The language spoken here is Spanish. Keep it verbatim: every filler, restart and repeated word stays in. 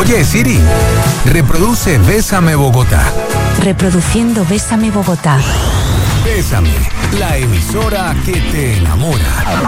Oye, Siri, reproduce Bésame Bogotá. Reproduciendo Bésame Bogotá. Bésame, la emisora que te enamora.